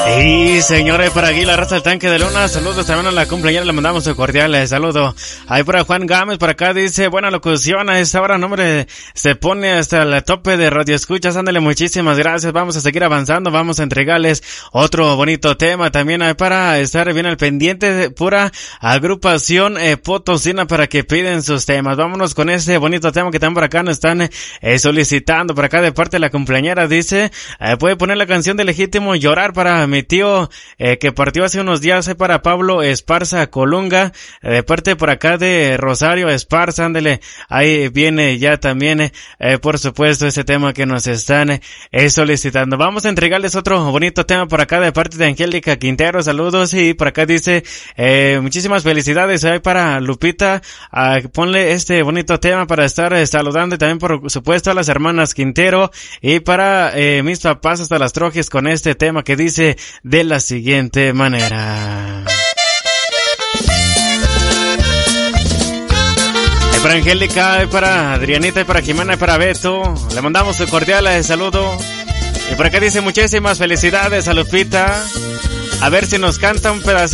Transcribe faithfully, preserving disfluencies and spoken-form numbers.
Y señores, para aquí la raza del tanque de Luna, saludos también a la cumpleañera, le mandamos un cordial saludo. Ahí para Juan Gámez, por acá dice, buena locución, a esta hora, nombre, se pone hasta el tope de radio escuchas, ándale, muchísimas gracias, vamos a seguir avanzando, vamos a entregarles otro bonito tema, también hay para estar bien al pendiente, de pura agrupación eh, potosina para que piden sus temas. Vámonos con ese bonito tema que también por acá nos están eh, solicitando, por acá de parte de la cumpleañera, dice, eh, puede poner la canción de Legítimo Llorar para mi tío eh, que partió hace unos días, eh, para Pablo Esparza Colunga, eh, de parte por acá de Rosario Esparza, ándele, ahí viene ya también eh, eh, por supuesto ese tema que nos están eh, solicitando. Vamos a entregarles otro bonito tema por acá de parte de Angélica Quintero, saludos, y por acá dice eh, muchísimas felicidades ahí para Lupita, eh, ponle este bonito tema para estar eh, saludando, y también por supuesto a las hermanas Quintero, y para eh, mis papás hasta las Trojes con este tema que dice de la siguiente manera. Y para Angélica, y para Adrianita, y para Jimena, y para Beto, le mandamos un cordial saludo. Y por acá dice muchísimas felicidades a Lupita. A ver si nos canta un pedazo.